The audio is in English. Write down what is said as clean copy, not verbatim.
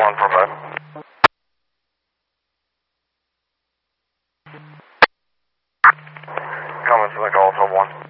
1 for 5. Comments to the call, 12-1.